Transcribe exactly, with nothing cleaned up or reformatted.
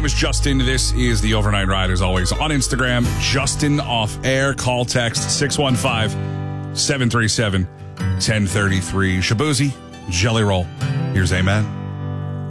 name is Justin. This is the Overnight Ride, as always, on Instagram. Justin Off Air. Call, text six one five, seven three seven, one zero three three. Shabuzi, Jelly Roll. Here's Amen.